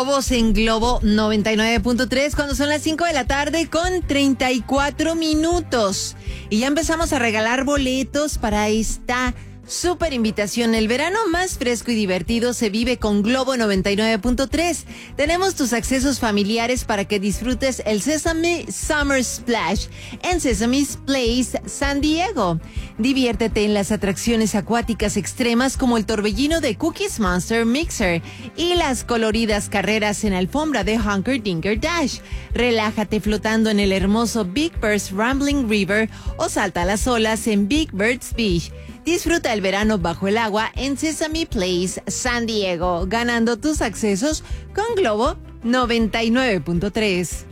Voz en Globo 99.3 cuando son las 5 de la tarde con 34 minutos. Y ya empezamos a regalar boletos para esta súper invitación. El verano más fresco y divertido se vive con Globo 99.3. Tenemos tus accesos familiares para que disfrutes el Sesame Summer Splash en Sesame's Place San Diego. Diviértete en las atracciones acuáticas extremas como el torbellino de Cookies Monster Mixer y las coloridas carreras en alfombra de Hunker Dinker Dash. Relájate flotando en el hermoso Big Bird's Rambling River o salta a las olas en Big Bird's Beach. Disfruta el verano bajo el agua en Sesame Place San Diego, ganando tus accesos con Globo 99.3.